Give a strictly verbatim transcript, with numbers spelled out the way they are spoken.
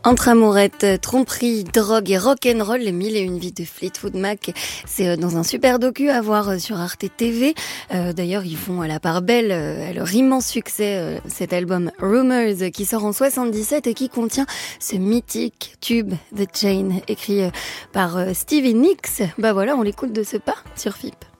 Entre amourettes, tromperie, drogue et rock'n'roll, les mille et une vies de Fleetwood Mac, c'est dans un super docu à voir sur Arte T V. Euh, d'ailleurs, ils font la part belle à leur immense succès, cet album Rumors qui sort en soixante-dix-sept et qui contient ce mythique tube The Chain, écrit par Stevie Nicks. Bah voilà, on l'écoute de ce pas sur F I P.